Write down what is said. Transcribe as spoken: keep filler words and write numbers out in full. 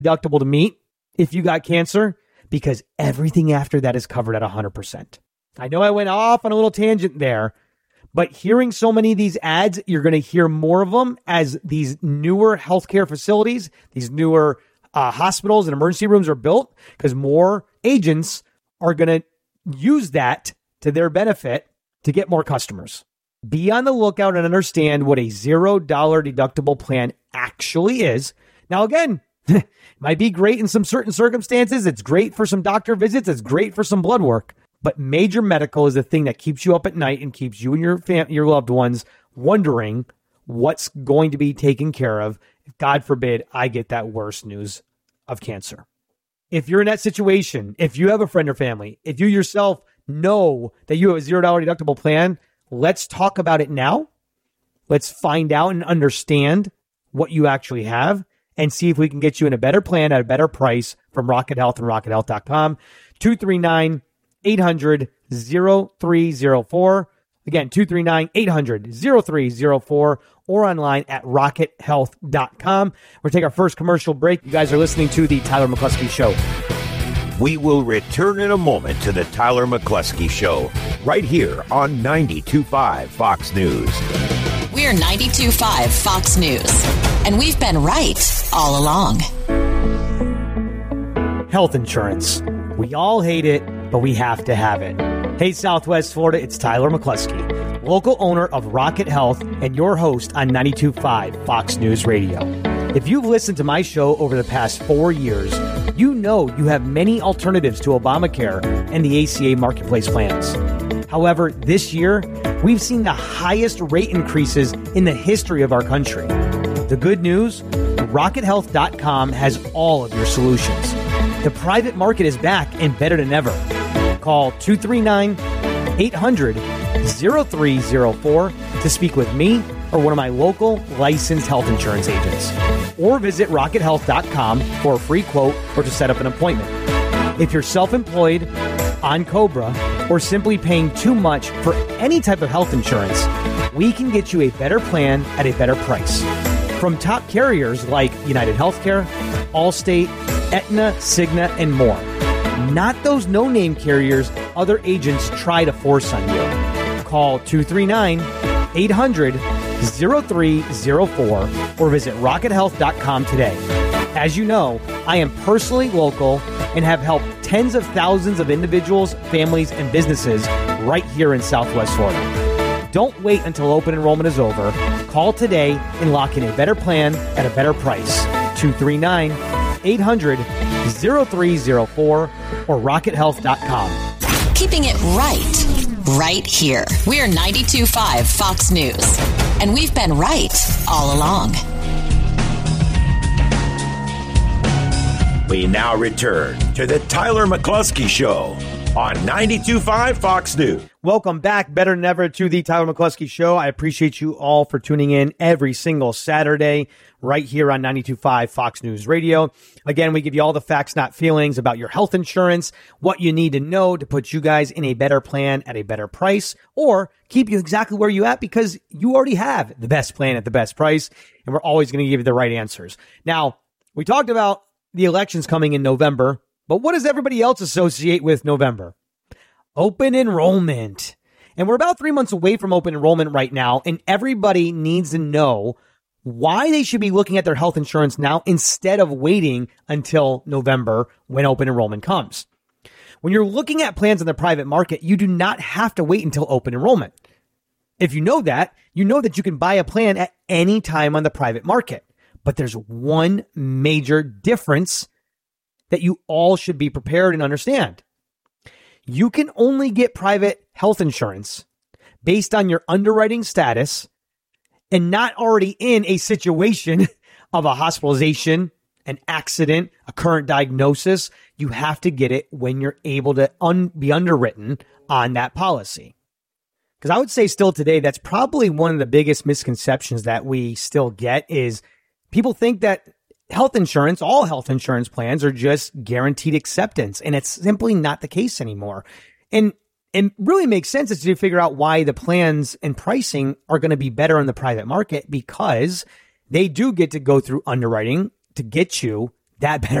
deductible to meet if you got cancer, because everything after that is covered at one hundred percent. I know I went off on a little tangent there, but hearing so many of these ads, you're going to hear more of them as these newer healthcare facilities, these newer uh, hospitals and emergency rooms are built, because more agents are going to use that to their benefit to get more customers. Be on the lookout and understand what a zero dollar deductible plan actually is. Now, again, it might be great in some certain circumstances. It's great for some doctor visits. It's great for some blood work. But major medical is the thing that keeps you up at night and keeps you and your fam- your loved ones wondering what's going to be taken care of if, God forbid, I get that worst news of cancer. If you're in that situation, if you have a friend or family, if you yourself know that you have a zero dollar deductible plan, let's talk about it now. Let's find out and understand what you actually have and see if we can get you in a better plan at a better price from Rocket Health and rocket health dot com. two three nine, eight hundred, oh three oh four. Again, two three nine, eight hundred, oh three oh four, or online at rocket health dot com. We're going to take our first commercial break. You guys are listening to The Tyler McCluskey Show. We will return in a moment to The Tyler McCluskey Show, right here on ninety-two point five Fox News. We're ninety-two point five Fox News, and we've been right all along. Health insurance. We all hate it, but we have to have it. Hey, Southwest Florida, it's Tyler McCluskey, local owner of Rocket Health and your host on ninety-two point five Fox News Radio. If you've listened to my show over the past four years, you know you have many alternatives to Obamacare and the A C A marketplace plans. However, this year, we've seen the highest rate increases in the history of our country. The good news? rocket health dot com has all of your solutions. The private market is back and better than ever. Call two three nine, eight hundred, oh three oh four to speak with me or one of my local licensed health insurance agents. Or visit rocket health dot com for a free quote or to set up an appointment. If you're self-employed, on Cobra, or simply paying too much for any type of health insurance, we can get you a better plan at a better price. From top carriers like United Healthcare, Allstate, Aetna, Cigna, and more. Not those no-name carriers other agents try to force on you. Call two three nine, eight hundred, oh three oh four or visit rocket health dot com today. As you know, I am personally local and have helped tens of thousands of individuals, families, and businesses right here in Southwest Florida. Don't wait until open enrollment is over. Call today and lock in a better plan at a better price. two three nine, eight hundred, oh three oh four or rocket health dot com. Keeping it right, right here. We're ninety-two point five Fox News, and we've been right all along. We now return to the Tyler McCluskey Show on ninety-two point five Fox News. Welcome back, better than ever, to the Tyler McCluskey Show. I appreciate you all for tuning in every single Saturday right here on ninety-two point five Fox News Radio. Again, we give you all the facts, not feelings about your health insurance, what you need to know to put you guys in a better plan at a better price, or keep you exactly where you at because you already have the best plan at the best price, and we're always going to give you the right answers. Now, we talked about the elections coming in November, but what does everybody else associate with November? Open enrollment. And we're about three months away from open enrollment right now, and everybody needs to know why they should be looking at their health insurance now instead of waiting until November when open enrollment comes. When you're looking at plans in the private market, you do not have to wait until open enrollment. If you know that, you know that you can buy a plan at any time on the private market. But there's one major difference that you all should be prepared and understand. You can only get private health insurance based on your underwriting status and not already in a situation of a hospitalization, an accident, a current diagnosis. You have to get it when you're able to un- be underwritten on that policy. Because I would say still today, that's probably one of the biggest misconceptions that we still get is people think that health insurance, all health insurance plans are just guaranteed acceptance, and it's simply not the case anymore. And it really makes sense as you figure out why the plans and pricing are going to be better in the private market because they do get to go through underwriting to get you that better